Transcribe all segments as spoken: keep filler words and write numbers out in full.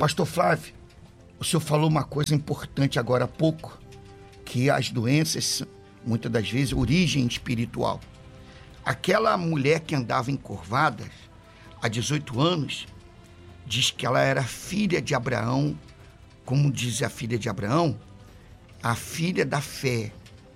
Pastor Flávio, o senhor falou uma coisa importante agora há pouco, que as doenças, muitas das vezes, origem espiritual. Aquela mulher que andava encurvada, há dezoito anos, diz que ela era filha de Abraão, como diz a filha de Abraão, a filha da fé.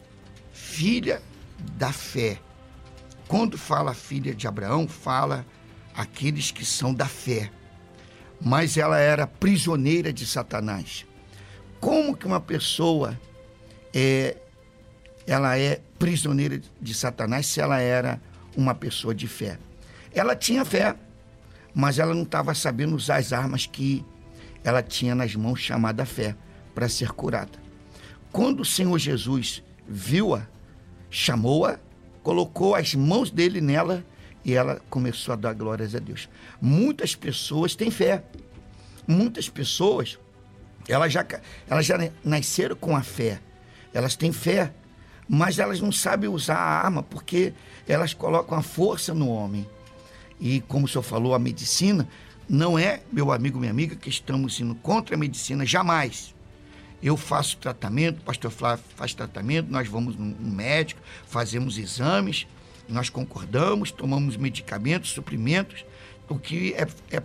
Filha da fé. Quando fala filha de Abraão, fala aqueles que são da fé. Mas ela era prisioneira de Satanás. Como que uma pessoa é, ela é prisioneira de Satanás se ela era uma pessoa de fé? Ela tinha fé, mas ela não estava sabendo usar as armas que ela tinha nas mãos, chamada fé, para ser curada. Quando o Senhor Jesus viu-a, chamou-a, colocou as mãos dele nela e ela começou a dar glórias a Deus. Muitas pessoas têm fé. Muitas pessoas, elas já, elas já nasceram com a fé. Elas têm fé, mas elas não sabem usar a arma porque elas colocam a força no homem. E como o senhor falou, a medicina, não é, meu amigo, minha amiga, que estamos indo contra a medicina, jamais. Eu faço tratamento, o pastor Flávio faz tratamento, nós vamos no médico, fazemos exames, nós concordamos, tomamos medicamentos, suprimentos, o que é, é,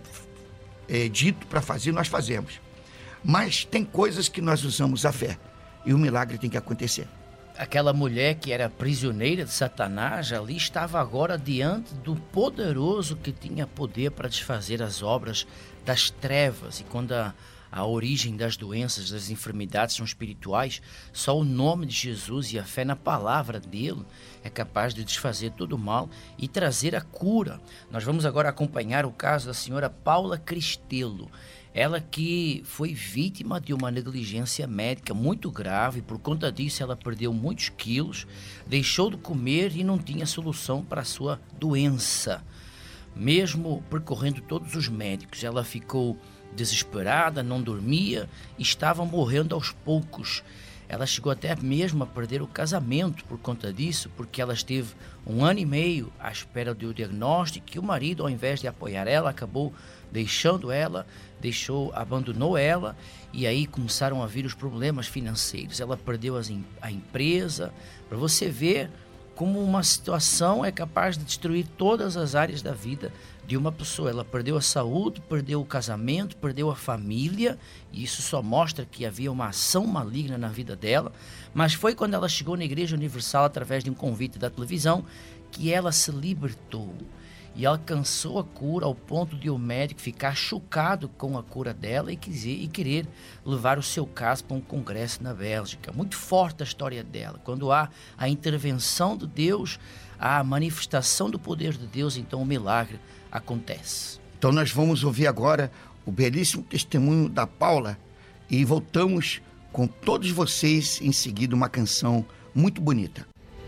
é dito para fazer, nós fazemos. Mas tem coisas que nós usamos a fé e o milagre tem que acontecer. Aquela mulher que era prisioneira de Satanás, ali estava agora diante do poderoso que tinha poder para desfazer as obras das trevas. E quando a, a origem das doenças, das enfermidades são espirituais, só o nome de Jesus e a fé na palavra dele é capaz de desfazer todo o mal e trazer a cura. Nós vamos agora acompanhar o caso da senhora Paula Cristelo. Ela que foi vítima de uma negligência médica muito grave, por conta disso ela perdeu muitos quilos, deixou de comer e não tinha solução para a sua doença. Mesmo percorrendo todos os médicos, ela ficou desesperada, não dormia e estava morrendo aos poucos. Ela chegou até mesmo a perder o casamento por conta disso, porque ela esteve um ano e meio à espera do diagnóstico e o marido, ao invés de apoiar ela, acabou deixando ela, deixou, abandonou ela e aí começaram a vir os problemas financeiros. Ela perdeu as, a empresa. Para você ver como uma situação é capaz de destruir todas as áreas da vida de uma pessoa. Ela perdeu a saúde, perdeu o casamento, perdeu a família, e isso só mostra que havia uma ação maligna na vida dela. Mas foi quando ela chegou na Igreja Universal, através de um convite da televisão, que ela se libertou e alcançou a cura ao ponto de o médico ficar chocado com a cura dela e, quiser, e querer levar o seu caso para um congresso na Bélgica. Muito forte a história dela. Quando há a intervenção de Deus, há a manifestação do poder de Deus, então o milagre acontece. Então nós vamos ouvir agora o belíssimo testemunho da Paula e voltamos com todos vocês em seguida uma canção muito bonita.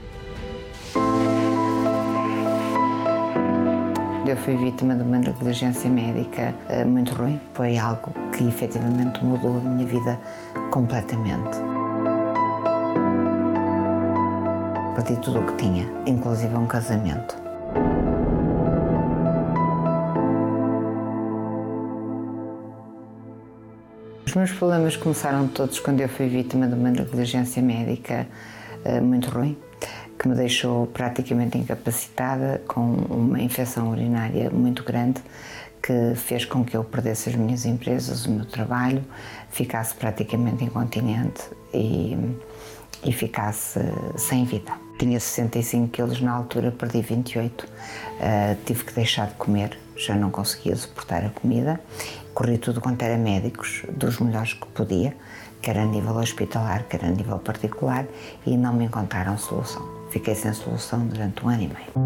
Eu fui vítima de uma negligência médica uh, muito ruim. Foi algo que efetivamente mudou a minha vida completamente. Perdi tudo o que tinha, inclusive um casamento. Os meus problemas começaram todos quando eu fui vítima de uma negligência médica uh, muito ruim, que me deixou praticamente incapacitada, com uma infecção urinária muito grande, que fez com que eu perdesse as minhas empresas, o meu trabalho, ficasse praticamente incontinente e, e ficasse sem vida. Tinha sessenta e cinco quilos na altura, perdi vinte e oito. Uh, tive que deixar de comer, já não conseguia suportar a comida. Corri tudo quanto era médicos, dos melhores que podia, quer a nível hospitalar, quer a nível particular, e não me encontraram solução. Fiquei sem solução durante um ano e meio.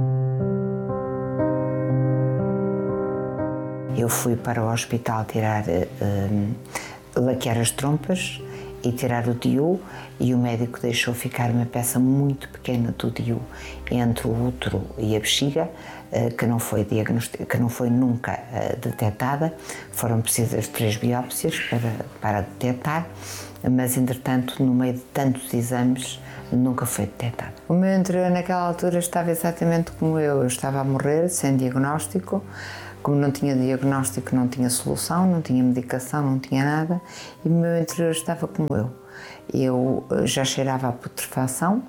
Eu fui para o hospital tirar, uh, laquear as trompas e tirar o D I U, e o médico deixou ficar uma peça muito pequena do D I U entre o útero e a bexiga, uh, que não foi diagnostic... que não foi nunca uh, detectada. Foram precisas três biópsias para, para detectar, mas entretanto, no meio de tantos exames, nunca foi detectado. O meu interior naquela altura estava exatamente como eu. Eu estava a morrer, sem diagnóstico, Como não tinha diagnóstico, não tinha solução, não tinha medicação, não tinha nada, e o meu interior estava como eu. Eu já cheirava a putrefação,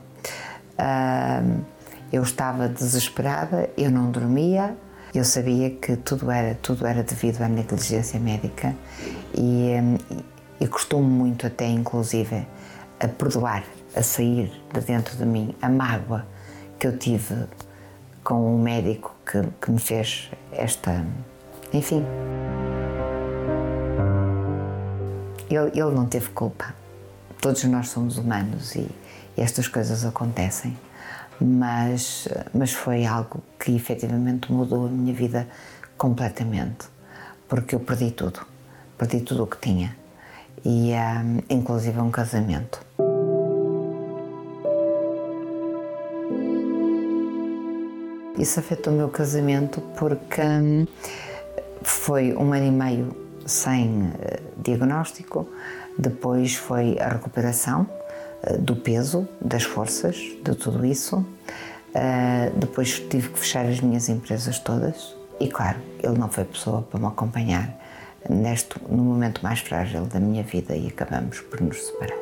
eu estava desesperada, eu não dormia, eu sabia que tudo era, tudo era devido à negligência médica e, e custou-me muito até, inclusive, a perdoar, a sair de dentro de mim a mágoa que eu tive com o médico que, que me fez esta... Enfim. Ele, ele não teve culpa. Todos nós somos humanos e, e estas coisas acontecem. Mas, mas foi algo que efetivamente mudou a minha vida completamente. Porque eu perdi tudo. Perdi tudo o que tinha. E um, inclusive um casamento. Isso afetou o meu casamento porque hum, foi um ano e meio sem uh, diagnóstico, depois foi a recuperação uh, do peso, das forças, de tudo isso, uh, depois tive que fechar as minhas empresas todas e, claro, ele não foi pessoa para me acompanhar neste, no momento mais frágil da minha vida e acabamos por nos separar.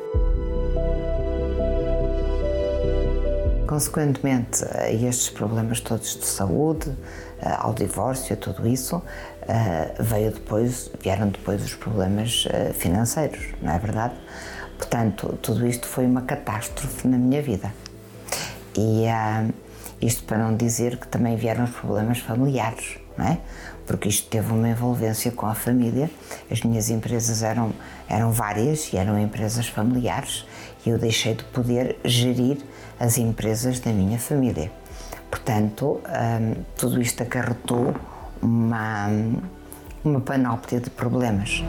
Consequentemente a estes problemas todos de saúde, ao divórcio, a tudo isso, veio depois, vieram depois os problemas financeiros, não é verdade? Portanto, tudo isto foi uma catástrofe na minha vida. E isto para não dizer que também vieram os problemas familiares, não é? Porque isto teve uma envolvência com a família. As minhas empresas eram, eram várias e eram empresas familiares e eu deixei de poder gerir as empresas da minha família. Portanto, hum, tudo isto acarretou uma, uma panóplia de problemas.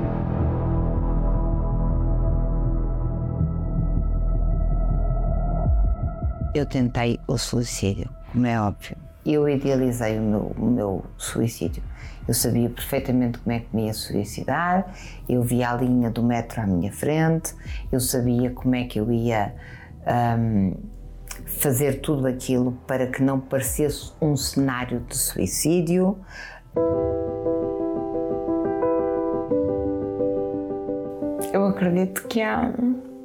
Eu tentei o suicídio, como é óbvio. Eu idealizei o meu, o meu suicídio. Eu sabia perfeitamente como é que me ia suicidar, eu via a linha do metro à minha frente, eu sabia como é que eu ia um, fazer tudo aquilo para que não parecesse um cenário de suicídio. Eu acredito que há...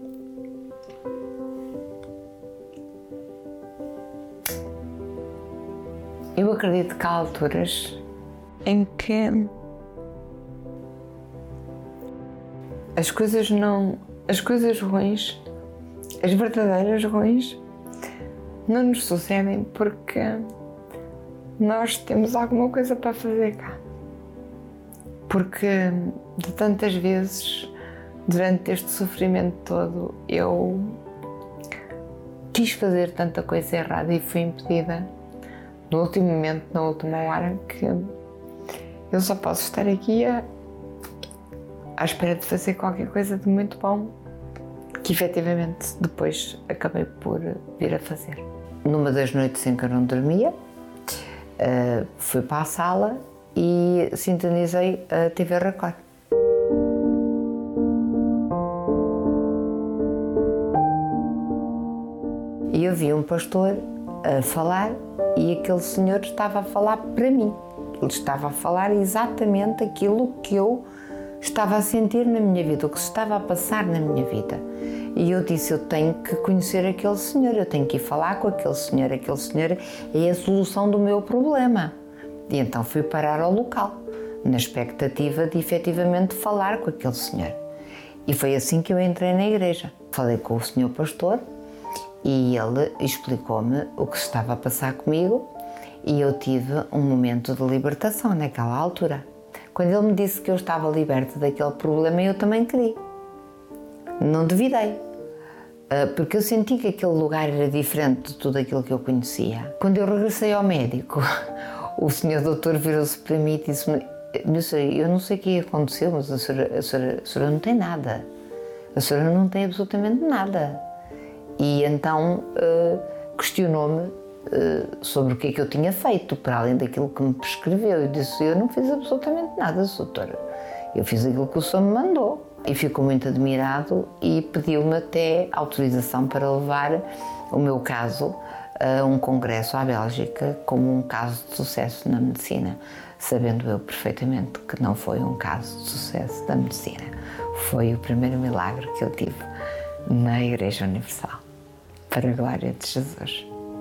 Eu acredito que há alturas em que as coisas não, as coisas ruins, as verdadeiras ruins, não nos sucedem porque nós temos alguma coisa para fazer cá. Porque de tantas vezes, durante este sofrimento todo, eu quis fazer tanta coisa errada e fui impedida. No último momento, na última hora, que eu só posso estar aqui a, à espera de fazer qualquer coisa de muito bom, que efetivamente depois acabei por vir a fazer. Numa das noites em que eu não dormia, uh, fui para a sala e sintonizei a T V Record. E eu vi um pastor a falar e aquele senhor estava a falar para mim. Ele estava a falar exatamente aquilo que eu estava a sentir na minha vida, o que se estava a passar na minha vida. E eu disse, eu tenho que conhecer aquele senhor, eu tenho que ir falar com aquele senhor, aquele senhor é a solução do meu problema. E então fui parar ao local, na expectativa de efetivamente falar com aquele senhor. E foi assim que eu entrei na igreja. Falei com o senhor pastor, e ele explicou-me o que estava a passar comigo e eu tive um momento de libertação naquela altura. Quando ele me disse que eu estava liberta daquele problema, eu também queria. Não duvidei, porque eu senti que aquele lugar era diferente de tudo aquilo que eu conhecia. Quando eu regressei ao médico, o senhor doutor virou-se para mim e disse-me, meu senhor, eu não sei o que aconteceu, mas a senhora, a senhora, a senhora não tem nada. A senhora não tem absolutamente nada. E então uh, questionou-me uh, sobre o que é que eu tinha feito, para além daquilo que me prescreveu. Eu disse, eu não fiz absolutamente nada, doutora. Eu fiz aquilo que o senhor me mandou. E ficou muito admirado e pediu-me até autorização para levar o meu caso a um congresso à Bélgica como um caso de sucesso na medicina. sabendo eu perfeitamente que não foi um caso de sucesso da medicina. Foi o primeiro milagre que eu tive na Igreja Universal, para a glória de Jesus.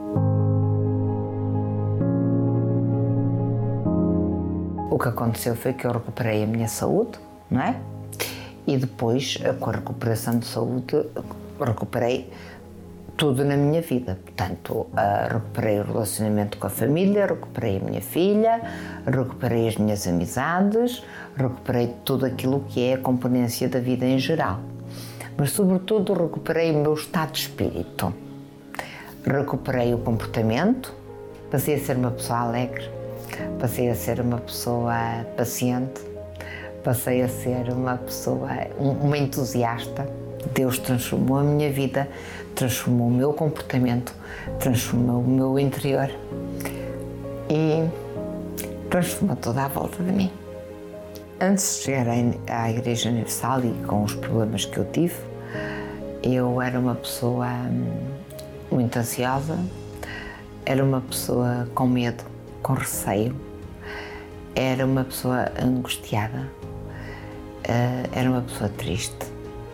O que aconteceu foi que eu recuperei a minha saúde, não é? E depois, com a recuperação de saúde, recuperei tudo na minha vida. Portanto, uh, recuperei o relacionamento com a família, recuperei a minha filha, recuperei as minhas amizades, recuperei tudo aquilo que é a componência da vida em geral. Mas, sobretudo, recuperei o meu estado de espírito. Recuperei o comportamento, passei a ser uma pessoa alegre, passei a ser uma pessoa paciente, passei a ser uma pessoa, uma entusiasta. Deus transformou a minha vida, transformou o meu comportamento, transformou o meu interior e transformou toda a volta de mim. Antes de chegar à Igreja Universal e com os problemas que eu tive, eu era uma pessoa muito ansiosa, era uma pessoa com medo, com receio, era uma pessoa angustiada, era uma pessoa triste.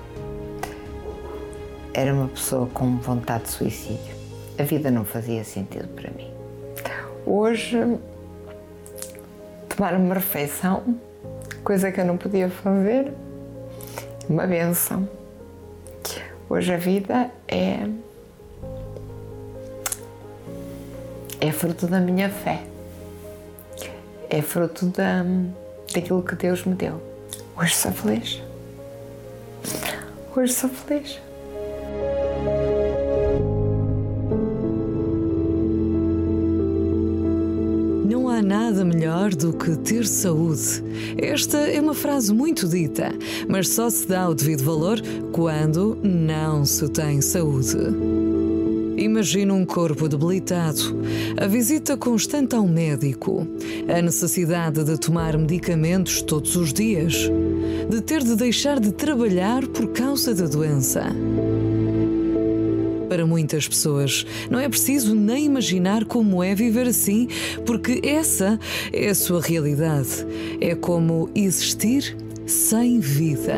Era uma pessoa com vontade de suicídio. A vida não fazia sentido para mim. Hoje, tomar uma refeição, coisa que eu não podia fazer, uma bênção. Hoje a vida é, é fruto da minha fé. É fruto da, daquilo que Deus me deu. Hoje sou feliz. Hoje sou feliz. Não há nada melhor do que ter saúde. Esta é uma frase muito dita, mas só se dá o devido valor quando não se tem saúde. Imagina um corpo debilitado, a visita constante ao médico, a necessidade de tomar medicamentos todos os dias, de ter de deixar de trabalhar por causa da doença. Para muitas pessoas, não é preciso nem imaginar como é viver assim, porque essa é a sua realidade. É como existir sem vida.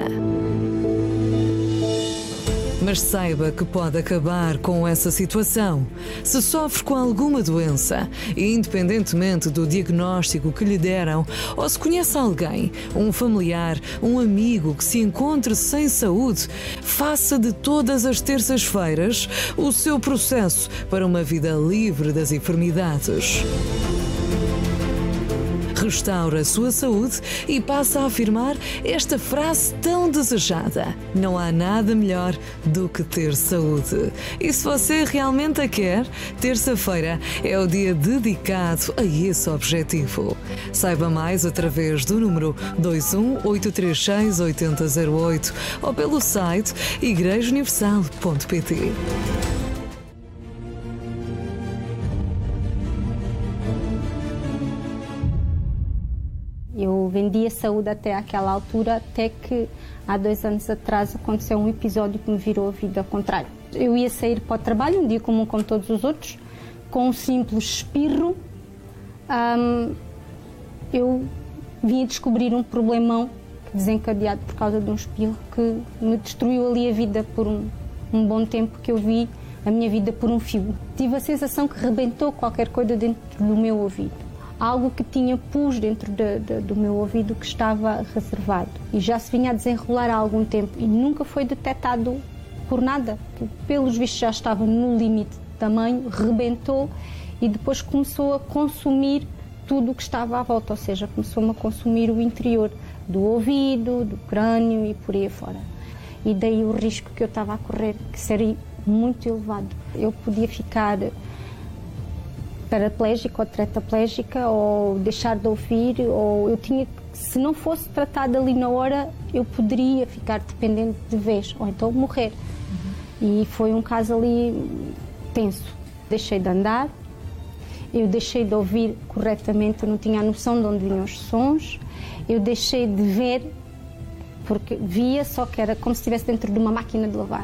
Mas saiba que pode acabar com essa situação. Se sofre com alguma doença, independentemente do diagnóstico que lhe deram, ou se conhece alguém, um familiar, um amigo que se encontre sem saúde, faça de todas as terças-feiras o seu processo para uma vida livre das enfermidades. Restaura a sua saúde e passa a afirmar esta frase tão desejada: não há nada melhor do que ter saúde. E se você realmente a quer, terça-feira é o dia dedicado a esse objetivo. Saiba mais através do número dois um oito três seis oito zero zero oito ou pelo site igreja universal ponto pt. Eu vendia saúde até aquela altura, até que há dois anos atrás aconteceu um episódio que me virou a vida ao contrário. Eu ia sair para o trabalho, um dia comum como todos os outros, com um simples espirro, hum, eu vim a descobrir um problemão desencadeado por causa de um espirro que me destruiu ali a vida por um, um bom tempo, que eu vi a minha vida por um fio. Tive a sensação que rebentou qualquer coisa dentro do meu ouvido. Algo que tinha pus dentro de, de, do meu ouvido que estava reservado. E já se vinha a desenrolar há algum tempo e nunca foi detectado por nada. Pelos vistos já estava no limite de tamanho, rebentou e depois começou a consumir tudo o que estava à volta. Ou seja, começou-me a consumir o interior do ouvido, do crânio e por aí afora. E daí o risco que eu estava a correr, que seria muito elevado. Eu podia ficar paraplégica ou tetraplégica, ou deixar de ouvir, ou eu tinha, se não fosse tratada ali na hora, eu poderia ficar dependente de vez, ou então morrer. Uhum. E foi um caso ali tenso. Deixei de andar, eu deixei de ouvir corretamente, eu não tinha a noção de onde vinham os sons, eu deixei de ver, porque via, só que era como se estivesse dentro de uma máquina de lavar.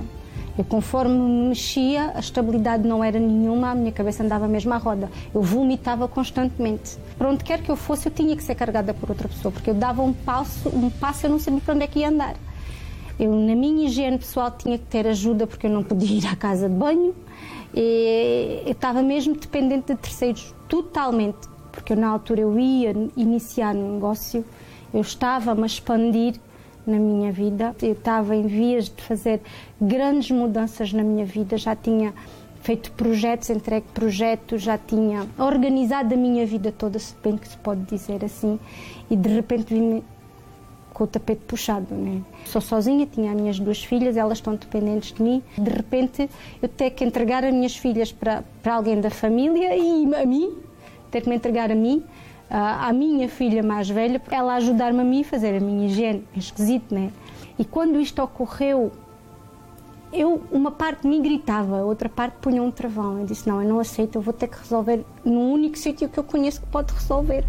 Eu, conforme me mexia, a estabilidade não era nenhuma, a minha cabeça andava mesmo à roda. Eu vomitava constantemente. Para onde quer que eu fosse, eu tinha que ser carregada por outra pessoa, porque eu dava um passo, um passo eu não sabia para onde é que ia andar. Eu, na minha higiene pessoal, tinha que ter ajuda, porque eu não podia ir à casa de banho. E eu estava mesmo dependente de terceiros, totalmente. Porque eu, na altura, eu ia iniciar um negócio, eu estava-me a expandir na minha vida. Eu estava em vias de fazer grandes mudanças na minha vida, já tinha feito projetos, entregue projetos, já tinha organizado a minha vida toda, se bem que se pode dizer assim, e de repente vim com o tapete puxado, né? Sou sozinha, tinha as minhas duas filhas, elas estão dependentes de mim. De repente eu tenho que entregar as minhas filhas para, para alguém da família e a mim, ter que me entregar a mim, à minha filha mais velha, ela ajudar-me a mim a fazer a minha higiene. É esquisito, né? E quando isto ocorreu, eu, uma parte de mim gritava, a outra parte punha um travão. Eu disse, não, eu não aceito, eu vou ter que resolver no único sítio que eu conheço que pode resolver.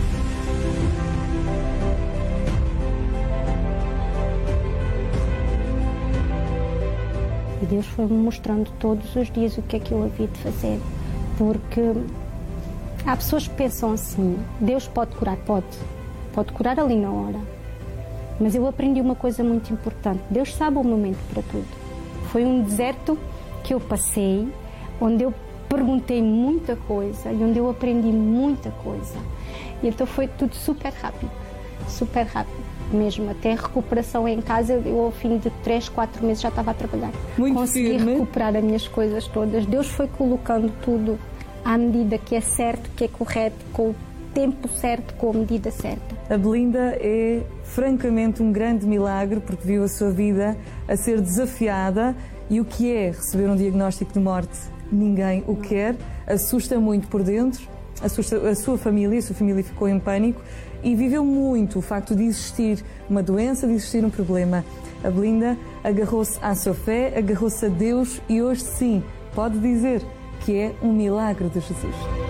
E Deus foi-me mostrando todos os dias o que é que eu havia de fazer. Porque há pessoas que pensam assim, Deus pode curar, pode, pode curar ali na hora. Mas eu aprendi uma coisa muito importante, Deus sabe o momento para tudo. Foi um deserto que eu passei, onde eu perguntei muita coisa e onde eu aprendi muita coisa. E então foi tudo super rápido, super rápido mesmo. Até a recuperação em casa, eu ao fim de três, quatro meses já estava a trabalhar. Muito Consegui firme. recuperar as minhas coisas todas. Deus foi colocando tudo à medida que é certo, que é correto, com o tempo certo, com a medida certa. A Belinda é francamente um grande milagre, porque viu a sua vida a ser desafiada, e o que é receber um diagnóstico de morte? Ninguém o quer, assusta muito por dentro, assusta a sua família, a sua família ficou em pânico, e viveu muito o facto de existir uma doença, de existir um problema. A Belinda agarrou-se à sua fé, agarrou-se a Deus, e hoje sim pode dizer que é um milagre de Jesus.